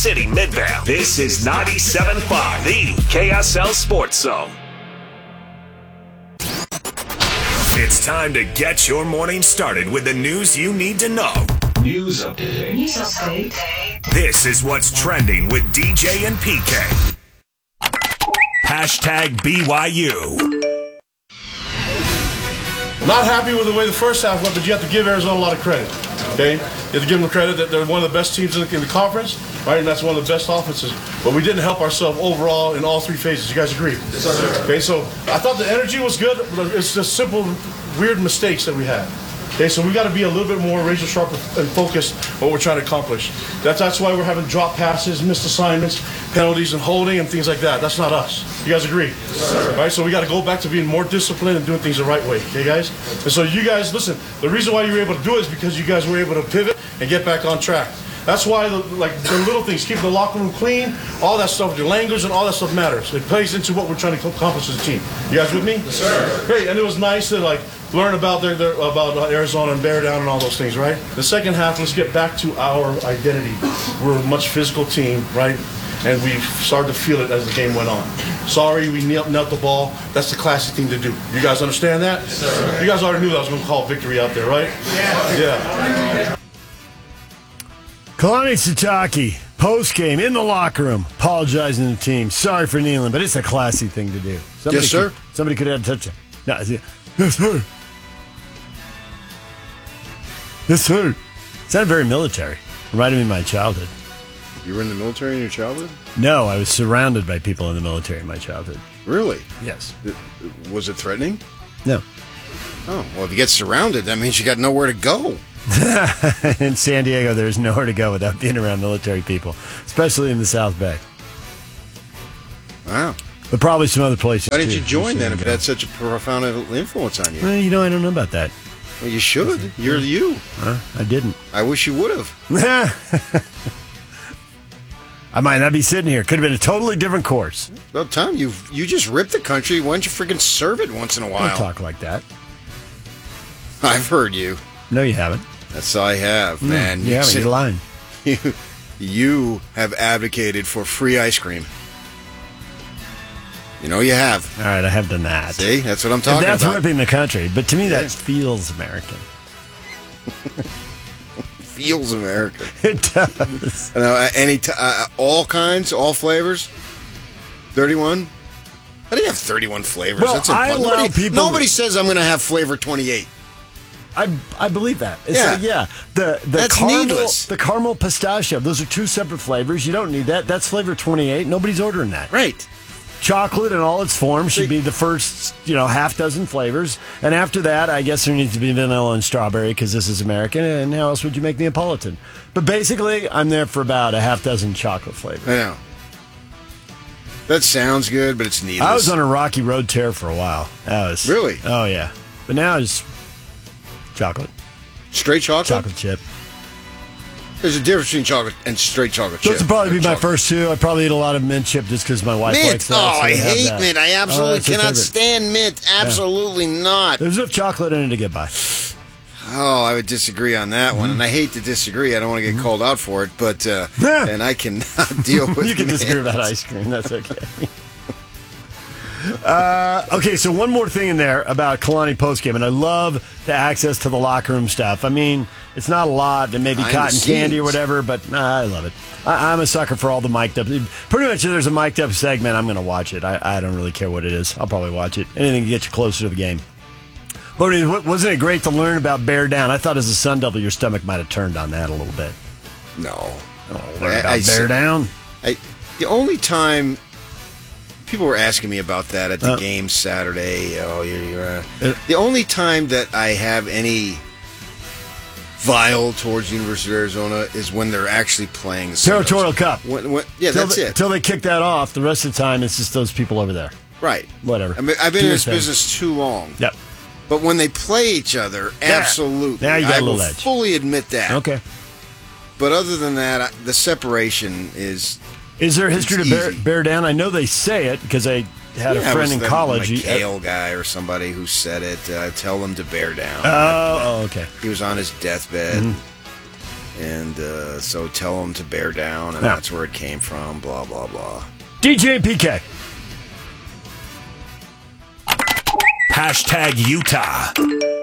City Midvale. This is 97.5, the KSL Sports Zone. It's time to get your morning started with the news you need to know. News update. This is what's trending with DJ and PK. Hashtag BYU. Not happy with the way the first half went, but you have to give Arizona a lot of credit. Okay? You have to give them credit that they're one of the best teams in the conference, right? And that's one of the best offenses. But we didn't help ourselves overall in all three phases. You guys agree? Yes, sir. Okay, so I thought the energy was good, but it's just simple, weird mistakes that we had. Okay, so we got to be a little bit more razor sharp and focused on what we're trying to accomplish. That's why we're having drop passes, missed assignments, penalties, and holding and things like that. That's not us. You guys agree? Yes, sir. All right, so we got to go back to being more disciplined and doing things the right way. Okay, guys? And so you guys, listen, the reason why you were able to do it is because you guys were able to pivot and get back on track. That's why the little things, keeping the locker room clean, all that stuff, your language and all that stuff matters. It plays into what we're trying to accomplish as a team. You guys with me? Yes, sir. Great, and it was nice to learn about about Arizona and bear down and all those things, right? The second half, let's get back to our identity. We're a much physical team, right? And we started to feel it as the game went on. Sorry, we knelt the ball. That's the classy thing to do. You guys understand that? Yes, sir. You guys already knew that I was going to call victory out there, right? Yeah. Kalani Sitake, post-game, in the locker room, apologizing to the team. Sorry for kneeling, but it's a classy thing to do. Somebody yes, sir. Somebody could have touched it. No, yes, sir. Yes, sir. Sounded very military. Reminded me of my childhood. You were in the military in your childhood? No, I was surrounded by people in the military in my childhood. Really? Yes. Was it threatening? No. Oh, well, if you get surrounded, that means you got nowhere to go. In San Diego, there's nowhere to go without being around military people, especially in the South Bay. Wow. But probably some other places, Why didn't too. you join then if it had such a profound influence on you? Well, I don't know about that. Well, you should. You're you. I didn't. I wish you would have. I might not be sitting here. Could have been a totally different course. Well, Tom, you just ripped the country. Why don't you freaking serve it once in a while? Don't talk like that. I've heard you. No, you haven't. Yes, I have, man. You haven't. You're lying. You have advocated for free ice cream. You know you have. All right, I have done that. See, that's what I'm talking that's about. That's ripping the country. But to me, that feels American. Feels American. It does. All kinds, all flavors. 31. I didn't have 31 flavors. Well, that's impossible. Nobody says I'm going to have flavor 28. I believe that. Yeah. That's caramel, needless. The caramel pistachio. Those are two separate flavors. You don't need that. That's flavor 28. Nobody's ordering that. Right. Chocolate in all its forms should be the first, half dozen flavors. And after that, I guess there needs to be vanilla and strawberry because this is American. And how else would you make Neapolitan? But basically, I'm there for about a half dozen chocolate flavors. I know. That sounds good, but it's needless. I was on a rocky road tear for a while. Really? Oh, yeah. But now it's chocolate. Straight chocolate? Chocolate chip. There's a difference between chocolate and straight chocolate chip. Those would probably be my first two. I probably eat a lot of mint chip just because my wife likes that. Oh, I hate mint. I absolutely cannot stand mint. Absolutely not. There's enough chocolate in it to get by. Oh, I would disagree on that one, and I hate to disagree. I don't want to get called out for it, but and I cannot deal with You can disagree about ice cream. That's okay. Okay, so one more thing in there about Kalani postgame, and I love the access to the locker room stuff. I mean, it's not a lot, and maybe cotton candy or whatever, but I love it. I'm a sucker for all the mic'd up. Pretty much, if there's a mic'd up segment, I'm going to watch it. I don't really care what it is. I'll probably watch it. Anything to get you closer to the game. But wasn't it great to learn about Bear Down? I thought as a Sun Devil, your stomach might have turned on that a little bit. No. Learn about Bear Down? The only time... People were asking me about that at the game Saturday. The only time that I have any vile towards University of Arizona is when they're actually playing the Territorial Cup. That's it. Until they kick that off, the rest of the time it's just those people over there. Right. Whatever. I mean, I've been in this business too long. Yep. But when they play each other, absolutely. Now you got I a little will edge. fully admit that. Okay. But other than that, the separation is... Is there a history to bear down? I know they say it because I had a friend in college. McHale guy or somebody who said it. Tell them to bear down. Oh, okay. He was on his deathbed. And so tell them to bear down, and that's where it came from, blah, blah, blah. DJ and PK. Hashtag Utah.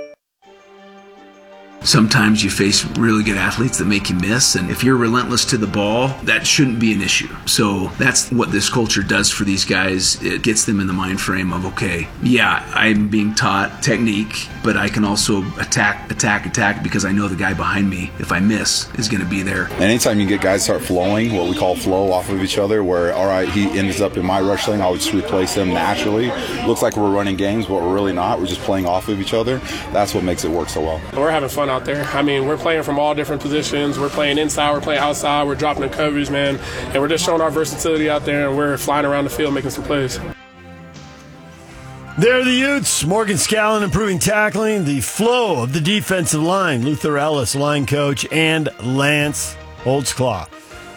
Sometimes you face really good athletes that make you miss, and if you're relentless to the ball, that shouldn't be an issue. So that's what this culture does for these guys. It gets them in the mind frame of, okay, yeah, I'm being taught technique, but I can also attack, because I know the guy behind me, if I miss, is going to be there. Anytime you get guys start flowing, what we call flow off of each other, where, all right, he ends up in my rush lane, I'll just replace him naturally. Looks like we're running games, but we're really not. We're just playing off of each other. That's what makes it work so well. We're having fun out there. I mean, we're playing from all different positions. We're playing inside, we're playing outside, we're dropping the covers, man. And we're just showing our versatility out there, and we're flying around the field making some plays. There are the Utes. Morgan Scallon improving tackling, the flow of the defensive line. Luther Ellis, line coach, and Lance Holtzclaw.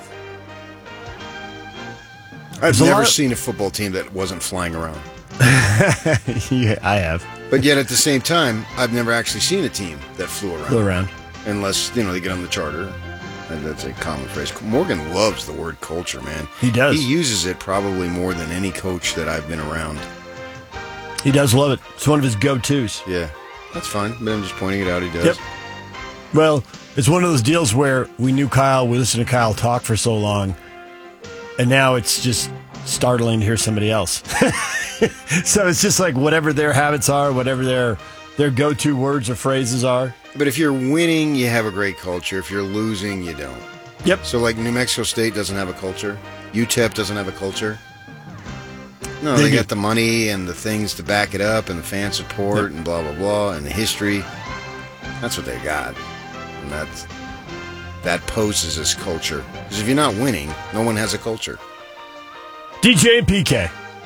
I've never seen a football team that wasn't flying around. Yeah, I have. But yet at the same time, I've never actually seen a team that flew around. Unless, they get on the charter. And that's a common phrase. Morgan loves the word culture, man. He does. He uses it probably more than any coach that I've been around. He does love it. It's one of his go-tos. Yeah, that's fine. But I'm just pointing it out. He does. Yep. Well, it's one of those deals where we knew Kyle. We listened to Kyle talk for so long. And now it's just startling to hear somebody else. So it's just like whatever their habits are, whatever their go-to words or phrases are. But if you're winning, you have a great culture. If you're losing, you don't. Yep. So like New Mexico State doesn't have a culture. UTEP doesn't have a culture. No, they got the money and the things to back it up and the fan support and blah, blah, blah, and the history. That's what they got. And that poses as culture. Because if you're not winning, no one has a culture. DJ and PK.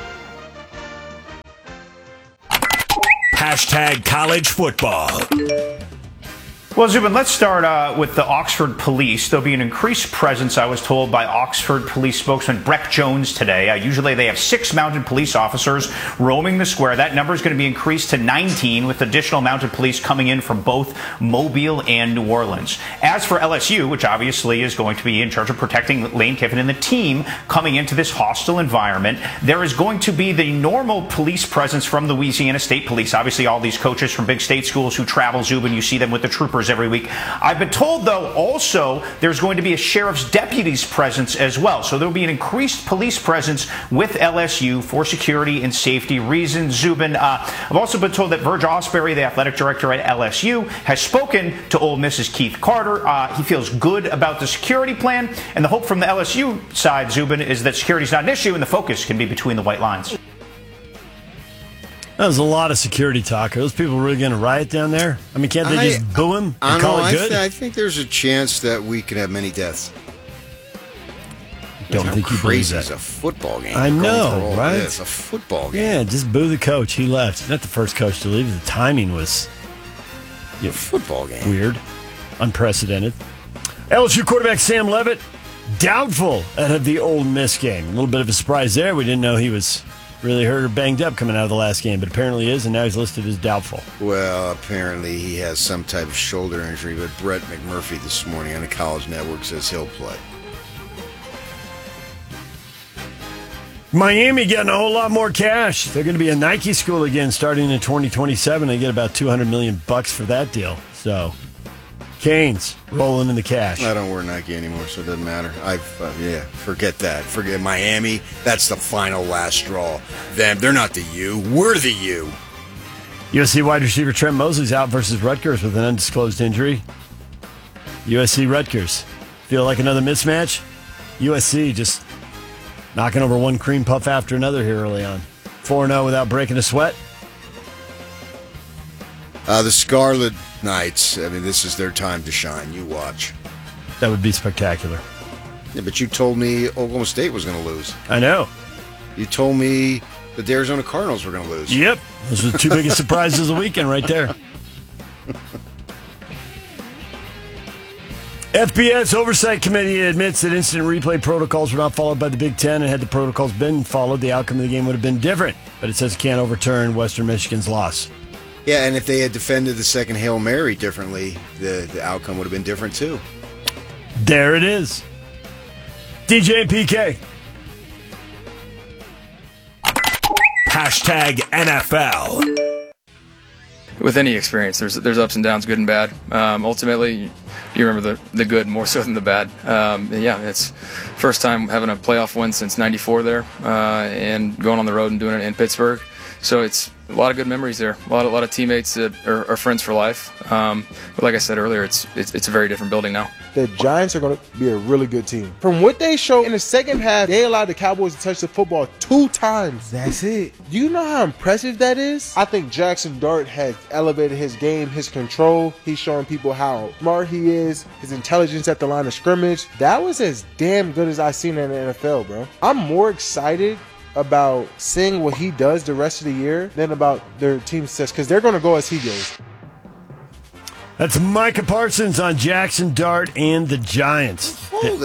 Hashtag college football. Well, Zubin, let's start with the Oxford Police. There'll be an increased presence, I was told, by Oxford Police spokesman Breck Jones today. Usually they have 6 mounted police officers roaming the square. That number is going to be increased to 19, with additional mounted police coming in from both Mobile and New Orleans. As for LSU, which obviously is going to be in charge of protecting Lane Kiffin and the team coming into this hostile environment, there is going to be the normal police presence from the Louisiana State Police. Obviously, all these coaches from big state schools who travel, Zubin, you see them with the troopers every week. I've been told, though, also there's going to be a sheriff's deputy's presence as well. So there will be an increased police presence with LSU for security and safety reasons. Zubin, I've also been told that Verge Osbury, the athletic director at LSU, has spoken to Ole Miss's Keith Carter. He feels good about the security plan, and the hope from the LSU side, Zubin, is that security is not an issue and the focus can be between the white lines. That was a lot of security talk. Are those people really going to riot down there? I mean, can't they just boo him and call it good? I think there's a chance that we could have many deaths. Don't think you believe that. It's a football game. I know, right? It's a football game. Yeah, just boo the coach. He left. He's not the first coach to leave. The timing was a football game. Weird. Unprecedented. LSU quarterback Sam Leavitt, doubtful ahead of the Ole Miss game. A little bit of a surprise there. We didn't know he was really hurt or banged up coming out of the last game, but apparently is, and now he's listed as doubtful. Well, apparently he has some type of shoulder injury, but Brett McMurphy this morning on the College Network says he'll play. Miami getting a whole lot more cash. They're going to be a Nike school again starting in 2027. They get about $200 million for that deal. So, Canes rolling in the cash. I don't wear Nike anymore, so it doesn't matter. Forget that. Forget Miami. That's the final last straw. They're not the U. We're the U. USC wide receiver Trent Mosley's out versus Rutgers with an undisclosed injury. USC Rutgers. Feel like another mismatch? USC just knocking over one cream puff after another here early on. 4-0 without breaking a sweat. The Scarlet Knights, I mean, this is their time to shine. You watch. That would be spectacular. Yeah, but you told me Oklahoma State was going to lose. I know. You told me that the Arizona Cardinals were going to lose. Yep. Those were the two biggest surprises of the weekend right there. FBS Oversight Committee admits that instant replay protocols were not followed by the Big Ten, and had the protocols been followed, the outcome of the game would have been different. But it says it can't overturn Western Michigan's loss. Yeah, and if they had defended the second Hail Mary differently, the outcome would have been different too. There it is. DJ and PK. Hashtag NFL. With any experience, there's ups and downs, good and bad. Ultimately, you remember the good more so than the bad. It's first time having a playoff win since '94 there, and going on the road and doing it in Pittsburgh. So it's a lot of good memories there. A lot of teammates that are friends for life. But like I said earlier, it's a very different building now. The Giants are going to be a really good team. From what they showed in the second half, they allowed the Cowboys to touch the football 2 times. That's it. Do you know how impressive that is? I think Jackson Dart has elevated his game, his control. He's showing people how smart he is, his intelligence at the line of scrimmage. That was as damn good as I've seen in the NFL, bro. I'm more excited about seeing what he does the rest of the year than about their team success, because they're going to go as he goes. That's Micah Parsons on Jackson Dart and the Giants. Hold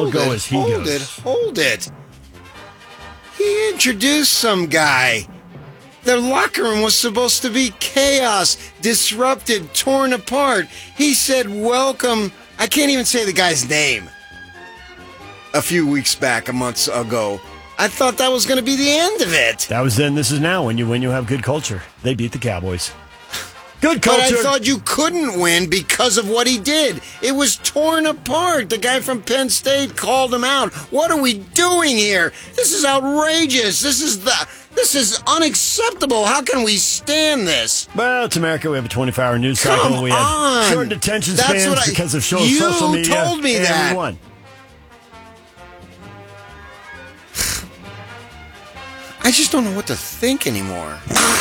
it. He introduced some guy. Their locker room was supposed to be chaos, disrupted, torn apart. He said, welcome. I can't even say the guy's name. A few weeks back, a month ago. I thought that was going to be the end of it. That was then. This is now. When you have good culture, they beat the Cowboys. Good culture. But I thought you couldn't win because of what he did. It was torn apart. The guy from Penn State called him out. What are we doing here? This is outrageous. This is unacceptable. How can we stand this? Well, it's America. We have a 24-hour news cycle. We have short detention spans because of social media. You told me that. Everyone. I just don't know what to think anymore.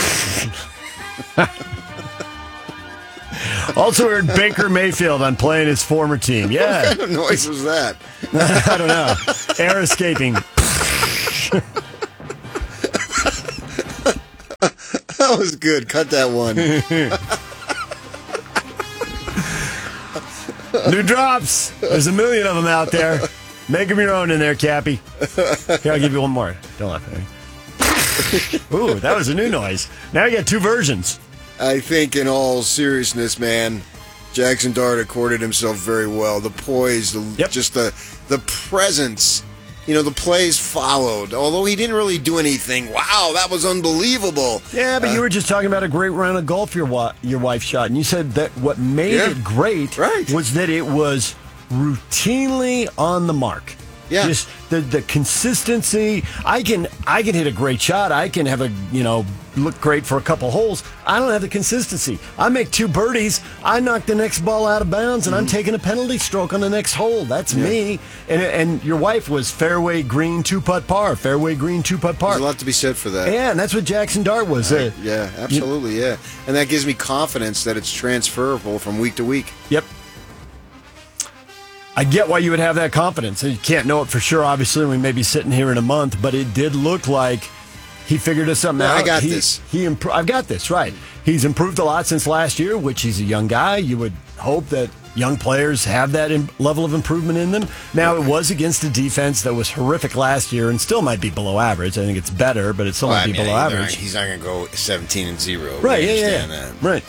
Also heard Baker Mayfield on playing his former team. Yeah. What kind of noise was that? I don't know. Air escaping. That was good. Cut that one. New drops. There's a million of them out there. Make them your own in there, Cappy. Here, I'll give you one more. Don't laugh at me. Ooh, that was a new noise. Now you got 2 versions. I think in all seriousness, man, Jackson Dart accorded himself very well. The poise, just the presence. You know, the plays followed. Although he didn't really do anything. Wow, that was unbelievable. Yeah, but you were just talking about a great round of golf your wife shot. And you said that what made it great was that it was routinely on the mark. Yeah. Just the consistency. I can hit a great shot. I can have look great for a couple holes. I don't have the consistency. I make 2 birdies. I knock the next ball out of bounds, and I'm taking a penalty stroke on the next hole. That's me. And your wife was fairway green 2-putt par. Fairway green 2-putt par. There's a lot to be said for that. Yeah, and that's what Jackson Dart was. Yeah, absolutely, yeah. And that gives me confidence that it's transferable from week to week. Yep. I get why you would have that confidence. You can't know it for sure, obviously. We may be sitting here in a month, but it did look like he figured something out. I got this. I've got this, right. He's improved a lot since last year, which he's a young guy. You would hope that young players have that level of improvement in them. Now, it was against a defense that was horrific last year and still might be below average. I think it's better, but it still might be below average. He's not going to go 17-0. Right, yeah. Right.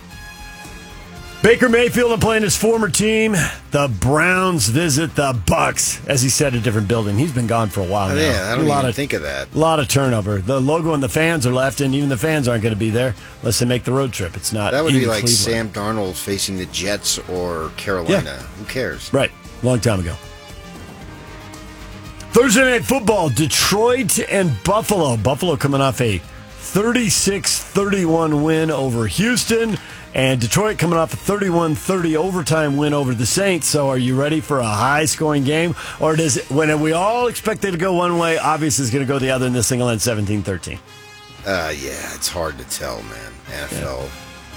Baker Mayfield playing his former team. The Browns visit the Bucks, as he said, a different building. He's been gone for a while now. Yeah, I don't even think of that. A lot of turnover. The logo and the fans are left, and even the fans aren't going to be there unless they make the road trip. It's not. That would be like Cleveland. Sam Darnold facing the Jets or Carolina. Yeah. Who cares? Right. Long time ago. Thursday Night Football, Detroit and Buffalo. Buffalo coming off a 36-31 win over Houston. And Detroit coming off a 31-30 overtime win over the Saints. So are you ready for a high-scoring game? Or does it, when we all expect it to go one way, obviously it's going to go the other, and this thing will end 17-13? Yeah, it's hard to tell, man. NFL. Yeah.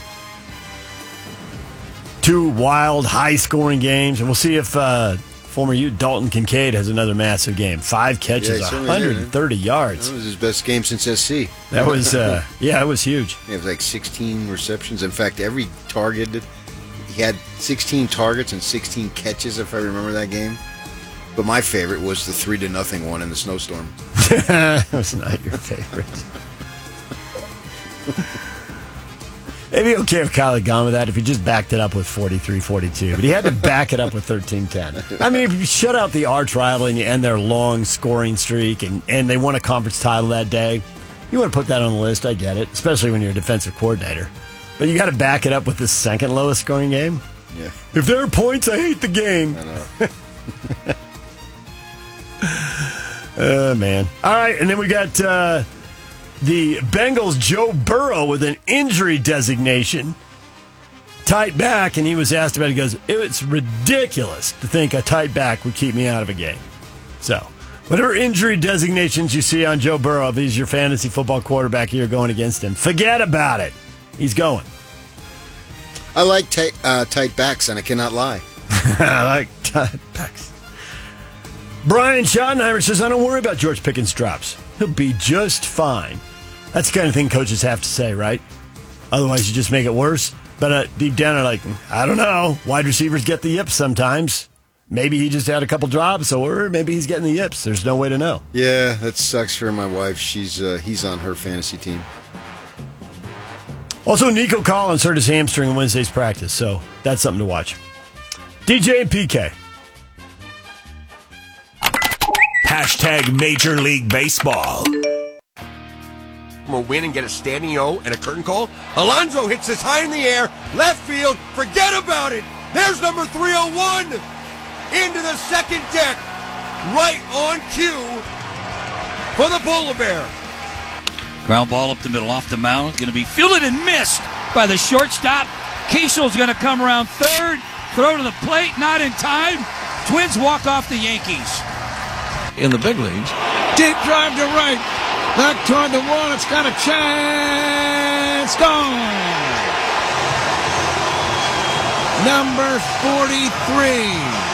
2 wild, high-scoring games. And we'll see if former Dalton Kincaid has another massive game. 5 catches, 130 yards. That was his best game since SC. That was, it was huge. It was like 16 receptions. In fact, every target, he had 16 targets and 16 catches, if I remember that game. But my favorite was the 3-0 one in the snowstorm. That was not your favorite. Maybe okay if Kyle had gone with that if he just backed it up with 43-42. But he had to back it up with 13-10. I mean, if you shut out the arch rival and you end their long scoring streak and they won a conference title that day, you want to put that on the list, I get it, especially when you're a defensive coordinator. But you got to back it up with the second lowest scoring game? Yeah. If there are points, I hate the game. I know. Oh, man. All right, and then we got the Bengals' Joe Burrow with an injury designation. Tight back, and he was asked about it. He goes, it's ridiculous to think a tight back would keep me out of a game. So, whatever injury designations you see on Joe Burrow, if he's your fantasy football quarterback, you're going against him. Forget about it. He's going. I like tight backs, and I cannot lie. I like tight backs. Brian Schottenheimer says, I don't worry about George Pickens' drops. He'll be just fine. That's the kind of thing coaches have to say, right? Otherwise, you just make it worse. But deep down, they're like, I don't know. Wide receivers get the yips sometimes. Maybe he just had a couple drops, or maybe he's getting the yips. There's no way to know. Yeah, that sucks for my wife. He's on her fantasy team. Also, Nico Collins hurt his hamstring in Wednesday's practice, so that's something to watch. DJ and PK. Hashtag Major League Baseball. Will win and get a standing O and a curtain call. Alonso hits this high in the air, left field. Forget about it. There's number 301 into the second deck, right on cue for the Polar Bear. Ground ball up the middle, off the mound. Going to be fielded and missed by the shortstop. Kiesel's going to come around third. Throw to the plate, not in time. Twins walk off the Yankees. In the big leagues. Deep drive to right. Back toward the wall. It's got a chance. Gone. Number 43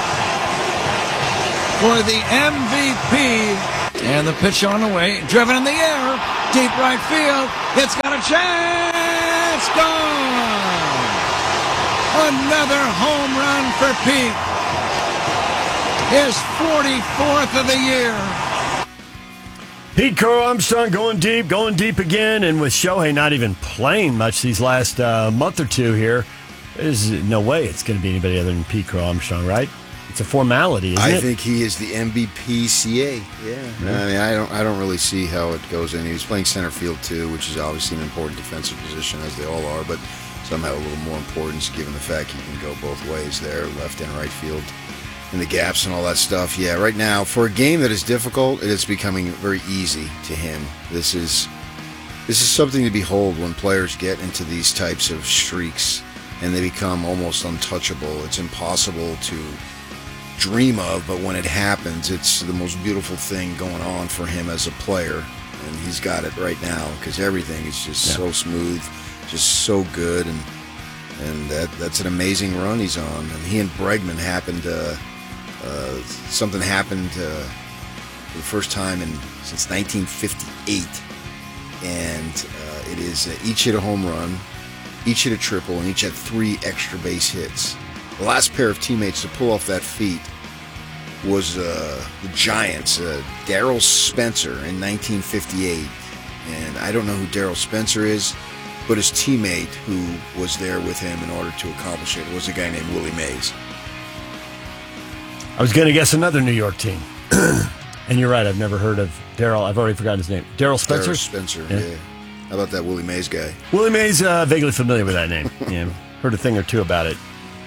for the MVP. And the pitch on the way. Driven in the air. Deep right field. It's got a chance. Gone. Another home run for Pete. His 44th of the year. Pete Crow Armstrong going deep again, and with Shohei not even playing much these last month or two here, there's no way it's going to be anybody other than Pete Crow Armstrong, right? It's a formality, isn't it? I think he is the MVP CA. Yeah. I mean, I don't really see how it goes in. He was playing center field too, which is obviously an important defensive position, as they all are, but somehow a little more importance given the fact he can go both ways there, left and right field. And the gaps and all that stuff. Yeah, right now, for a game that is difficult, it is becoming very easy to him. This is something to behold when players get into these types of streaks and they become almost untouchable. It's impossible to dream of, but when it happens, it's the most beautiful thing going on for him as a player. And he's got it right now because everything is just so smooth, just so good, and that's an amazing run he's on. And he and Bregman happened something happened for the first time since 1958, and it is each hit a home run, each hit a triple, and each had 3 extra base hits. The last pair of teammates to pull off that feat was the Giants, Darryl Spencer in 1958, and I don't know who Darryl Spencer is, but his teammate who was there with him in order to accomplish it was a guy named Willie Mays. I was going to guess another New York team. And you're right, I've never heard of Darryl. I've already forgotten his name. Darryl Spencer? Darryl Spencer, yeah. How about that Willie Mays guy? Willie Mays, vaguely familiar with that name. Yeah, heard a thing or two about it.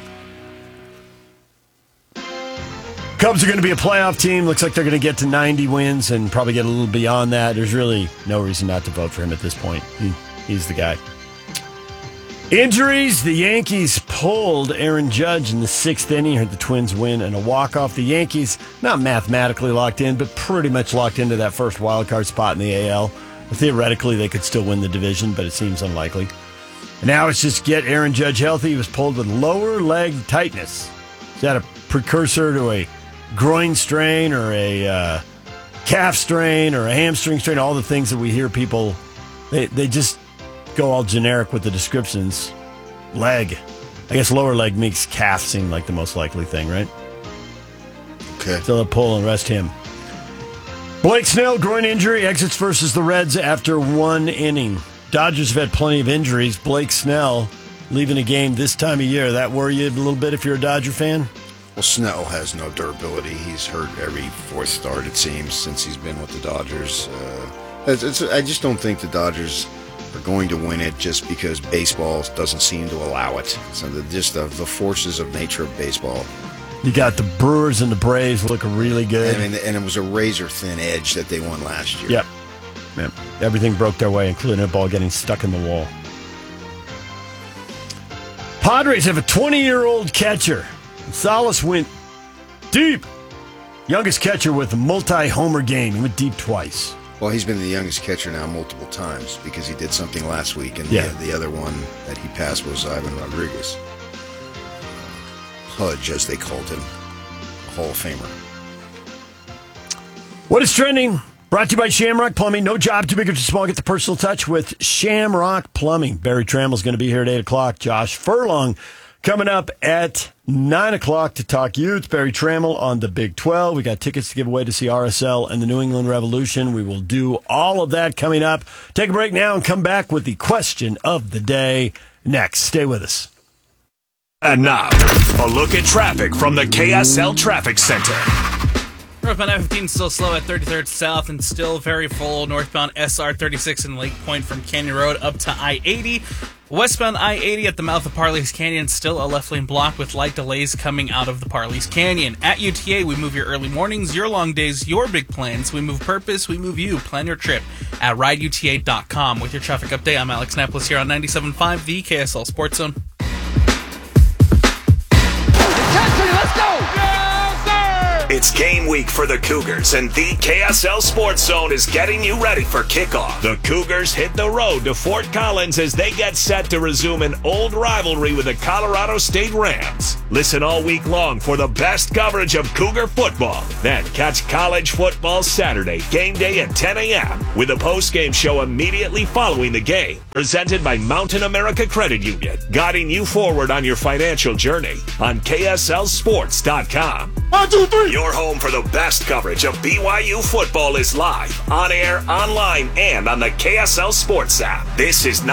Cubs are going to be a playoff team. Looks like they're going to get to 90 wins and probably get a little beyond that. There's really no reason not to vote for him at this point. He's the guy. Injuries. The Yankees pulled Aaron Judge in the 6th inning. Heard the Twins win and a walk-off. The Yankees, not mathematically locked in, but pretty much locked into that first wild card spot in the AL. Theoretically, they could still win the division, but it seems unlikely. And now it's just get Aaron Judge healthy. He was pulled with lower leg tightness. Is that a precursor to a groin strain or a calf strain or a hamstring strain? All the things that we hear people, they just go all generic with the descriptions. Leg. I guess lower leg makes calf seem like the most likely thing, right? Okay. So they'll pull and rest him. Blake Snell, groin injury, exits versus the Reds after 1 inning. Dodgers have had plenty of injuries. Blake Snell leaving a game this time of year. That worry you a little bit if you're a Dodger fan? Well, Snell has no durability. He's hurt every fourth start, it seems, since he's been with the Dodgers. I just don't think the Dodgers are going to win it just because baseball doesn't seem to allow it. So the forces of nature of baseball. You got the Brewers and the Braves looking really good. And it was a razor-thin edge that they won last year. Yep. Everything broke their way, including a ball getting stuck in the wall. Padres have a 20-year-old catcher. Salas went deep. Youngest catcher with a multi-homer game. He went deep twice. Well, he's been the youngest catcher now multiple times because he did something last week, and the other one that he passed was Ivan Rodriguez. Pudge, as they called him. A Hall of Famer. What is trending? Brought to you by Shamrock Plumbing. No job too big or too small. Get the personal touch with Shamrock Plumbing. Barry Trammell's going to be here at 8 o'clock. Josh Furlong coming up at 9 o'clock to talk Utes. Barry Trammell on the Big 12. We got tickets to give away to see RSL and the New England Revolution. We will do all of that coming up. Take a break now and come back with the question of the day next. Stay with us. And now, a look at traffic from the KSL Traffic Center. Northbound I-15 still slow at 33rd South and still very full. Northbound SR-36 in Lake Point from Canyon Road up to I-80. Westbound I-80 at the mouth of Parley's Canyon, still a left lane block with light delays coming out of the Parley's Canyon. At UTA, we move your early mornings, your long days, your big plans. We move purpose, we move you. Plan your trip at rideuta.com. With your traffic update, I'm Alex Napoles here on 97.5, the KSL Sports Zone. Let's go! It's game week for the Cougars, and the KSL Sports Zone is getting you ready for kickoff. The Cougars hit the road to Fort Collins as they get set to resume an old rivalry with the Colorado State Rams. Listen all week long for the best coverage of Cougar football. Then catch college football Saturday, game day at 10 a.m. with a post-game show immediately following the game. Presented by Mountain America Credit Union, guiding you forward on your financial journey on KSLSports.com. 1, 2, 3. Your home for the best coverage of BYU football is live, on air, online, and on the KSL Sports app. This is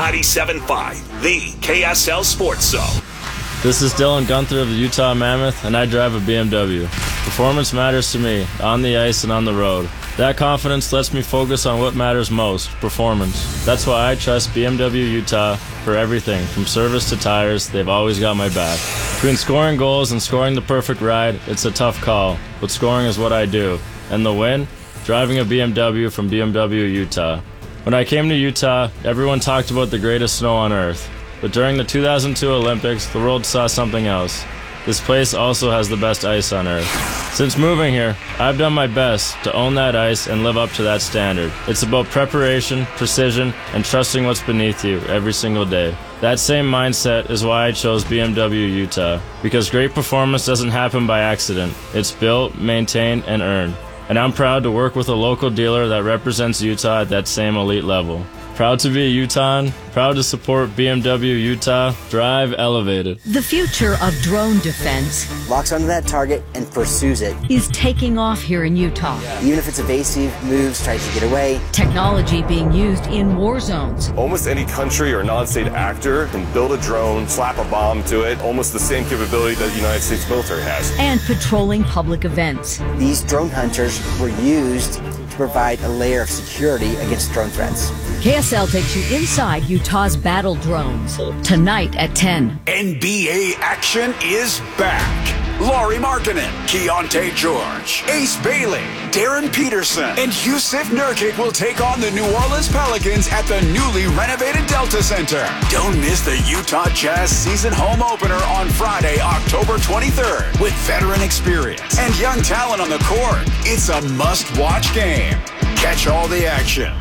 97.5, the KSL Sports Zone. This is Dylan Gunther of the Utah Mammoth, and I drive a BMW. Performance matters to me, on the ice and on the road. That confidence lets me focus on what matters most, performance. That's why I trust BMW Utah for everything, from service to tires. They've always got my back. Between scoring goals and scoring the perfect ride, it's a tough call, but scoring is what I do. And the win? Driving a BMW from BMW Utah. When I came to Utah, everyone talked about the greatest snow on earth. But during the 2002 Olympics, the world saw something else. This place also has the best ice on earth. Since moving here, I've done my best to own that ice and live up to that standard. It's about preparation, precision, and trusting what's beneath you every single day. That same mindset is why I chose BMW Utah, because great performance doesn't happen by accident. It's built, maintained, and earned. And I'm proud to work with a local dealer that represents Utah at that same elite level. Proud to be a Utahn, proud to support BMW Utah, drive elevated. The future of drone defense locks onto that target and pursues it. Is taking off here in Utah. Even if it's evasive, moves, tries to get away. Technology being used in war zones. Almost any country or non-state actor can build a drone, slap a bomb to it, almost the same capability that the United States military has. And patrolling public events. These drone hunters were used to provide a layer of security against drone threats. KSL takes you inside Utah's battle drones tonight at 10. NBA action is back. Lauri Markkanen, Keontae George, Ace Bailey, Darren Peterson, and Yusuf Nurkic will take on the New Orleans Pelicans at the newly renovated Delta Center. Don't miss the Utah Jazz season home opener on Friday, October 23rd, with veteran experience and young talent on the court. It's a must-watch game. Catch all the action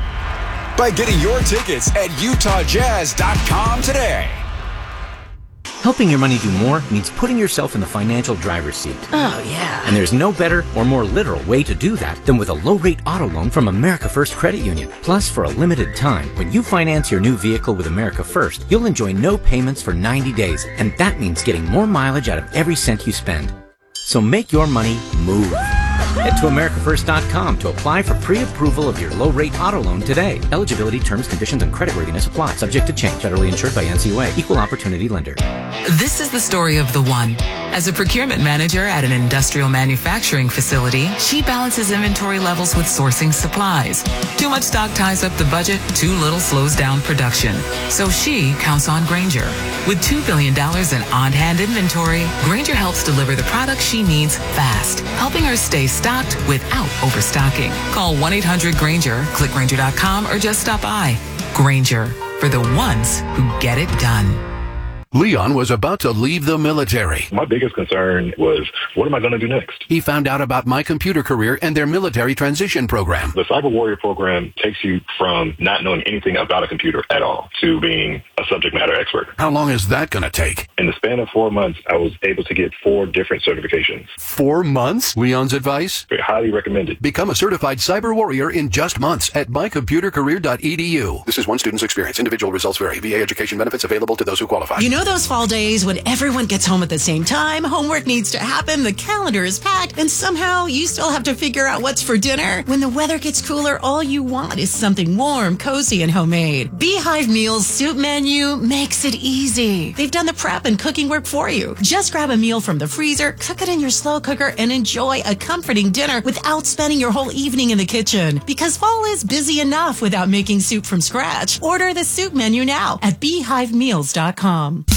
by getting your tickets at utahjazz.com today. Helping your money do more means putting yourself in the financial driver's seat. Oh, yeah. And there's no better or more literal way to do that than with a low-rate auto loan from America First Credit Union. Plus, for a limited time, when you finance your new vehicle with America First, you'll enjoy no payments for 90 days. And that means getting more mileage out of every cent you spend. So make your money move. Head to AmericaFirst.com to apply for pre-approval of your low-rate auto loan today. Eligibility, terms, conditions, and creditworthiness apply. Subject to change. Federally insured by NCUA. Equal opportunity lender. This is the story of the one. As a procurement manager at an industrial manufacturing facility, she balances inventory levels with sourcing supplies. Too much stock ties up the budget, too little slows down production. So she counts on Grainger. With $2 billion in on-hand inventory, Grainger helps deliver the products she needs fast, helping her stay stocked without overstocking. Call 1-800-GRAINGER, click Grainger.com, or just stop by. Grainger, for the ones who get it done. Leon was about to leave the military. My biggest concern was, what am I going to do next? He found out about My Computer Career and their military transition program. The Cyber Warrior program takes you from not knowing anything about a computer at all to being a subject matter expert. How long is that going to take? In the span of 4 months, I was able to get 4 different certifications. 4 months? Leon's advice? Highly recommended. Become a certified cyber warrior in just months at mycomputercareer.edu. This is one student's experience. Individual results vary. VA education benefits available to those who qualify. You know those fall days when everyone gets home at the same time, homework needs to happen, the calendar is packed, and somehow you still have to figure out what's for dinner? When the weather gets cooler, all you want is something warm, cozy, and homemade. Beehive Meals soup menu makes it easy. They've done the prep and cooking work for you. Just grab a meal from the freezer, cook it in your slow cooker, and enjoy a comforting dinner without spending your whole evening in the kitchen. Because fall is busy enough without making soup from scratch. Order the soup menu now at beehivemeals.com.